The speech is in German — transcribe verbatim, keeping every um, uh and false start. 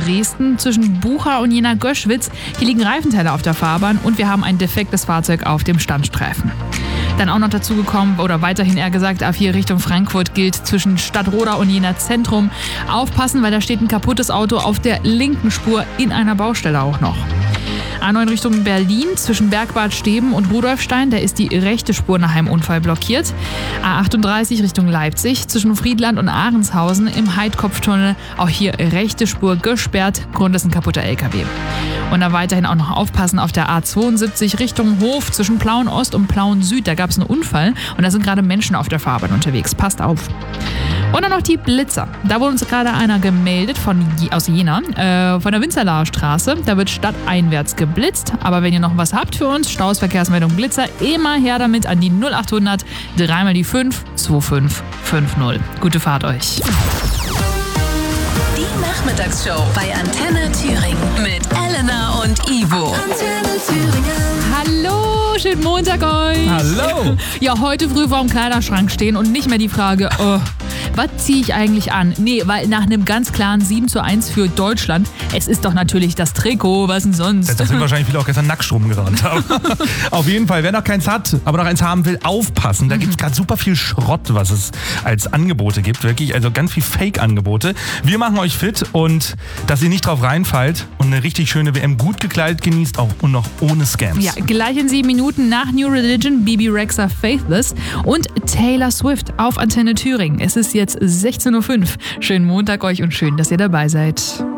Dresden zwischen Bucha und Jena-Göschwitz. Hier liegen Reifenteile auf der Fahrbahn und wir haben ein defektes Fahrzeug auf dem Standstreifen. Dann auch noch dazu gekommen, oder weiterhin eher gesagt, A vier Richtung Frankfurt gilt zwischen Stadtroda und Jena Zentrum. Aufpassen, weil da steht ein kaputtes Auto auf der linken Spur in einer Baustelle auch noch. A neun Richtung Berlin zwischen Bergbad Steben und Rudolfstein, da ist die rechte Spur nach einem Unfall blockiert. A achtunddreißig Richtung Leipzig zwischen Friedland und Ahrenshausen im Heidkopftunnel, auch hier rechte Spur gesperrt, Grund ist ein kaputter L K W. Und dann weiterhin auch noch aufpassen auf der A zweiundsiebzig Richtung Hof zwischen Plauen Ost und Plauen Süd, da gab es einen Unfall und da sind gerade Menschen auf der Fahrbahn unterwegs, passt auf. Und dann noch die Blitzer. Da wurde uns gerade einer gemeldet von, aus Jena, äh, von der Winzerlaer Straße. Da wird stadteinwärts geblitzt. Aber wenn ihr noch was habt für uns, Staus, Verkehrsmeldung, Blitzer, immer her damit an die null achthundert, dreimal die fünf, zwei fünf fünf null. Gute Fahrt euch. Die Nachmittagsshow bei Antenne Thüringen mit Elena und Ivo. Antenne Thüringen. Hallo, schönen Montag euch. Hallo. Ja, heute früh vor dem Kleiderschrank stehen und nicht mehr die Frage, oh, was ziehe ich eigentlich an? Nee, weil nach einem ganz klaren sieben zu eins für Deutschland, es ist doch natürlich das Trikot, was denn sonst? Das sind wahrscheinlich viele auch gestern nackt rumgerannt haben. Auf jeden Fall, wer noch keins hat, aber noch eins haben will, aufpassen. Da gibt es gerade super viel Schrott, was es als Angebote gibt. Wirklich, also ganz viel Fake-Angebote. Wir machen euch fit und dass ihr nicht drauf reinfallt und eine richtig schöne W M gut gekleidet genießt, auch und noch ohne Scams. Ja, gleich in sieben Minuten nach New Religion, Bibi Rexha Faithless und Taylor Swift auf Antenne Thüringen. Es ist jetzt sechzehn Uhr fünf. Schönen Montag euch und schön, dass ihr dabei seid.